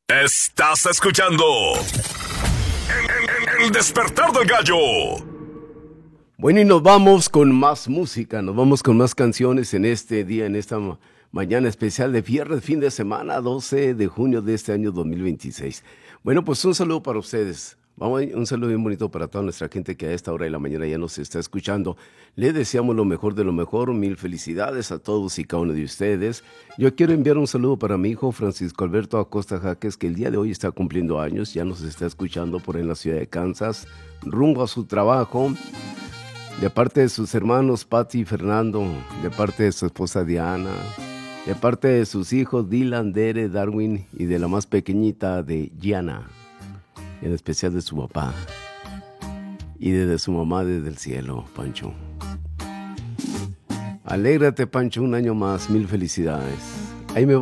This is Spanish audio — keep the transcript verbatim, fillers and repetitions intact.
Estás escuchando el, el- el despertar del gallo. Bueno, y nos vamos con más música, nos vamos con más canciones en este día, en esta ma- mañana especial de viernes, fin de semana, doce de junio de este año dos mil veintiséis. Bueno, pues un saludo para ustedes. Vamos, un saludo bien bonito para toda nuestra gente que a esta hora de la mañana ya nos está escuchando. Les deseamos lo mejor de lo mejor, mil felicidades a todos y cada uno de ustedes. Yo quiero enviar un saludo para mi hijo Francisco Alberto Acosta Jaques, que el día de hoy está cumpliendo años, ya nos está escuchando por en la ciudad de Kansas, rumbo a su trabajo. De parte de sus hermanos Patti y Fernando, de parte de su esposa Diana, de parte de sus hijos Dylan, Dere, Darwin y de la más pequeñita de Gianna, en especial de su papá y de su mamá desde el cielo, Pancho. Alégrate, Pancho, un año más, mil felicidades. Ahí me